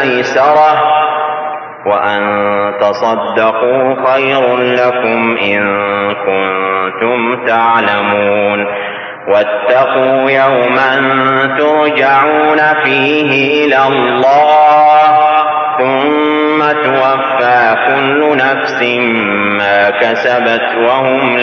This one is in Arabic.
مَيْسَرَةٌ وَأَن تَصَدَّقُوا خَيْرٌ لَكُمْ إِن كُنتُمْ تَعْلَمُونَ وَاتَّقُوا يَوْمًا تُرْجَعُونَ فِيهِ إِلَى اللَّهِ ثُمَّ تُوَفَّىٰ كُلُّ نَفْسٍ مَّا كَسَبَتْ وَهُمْ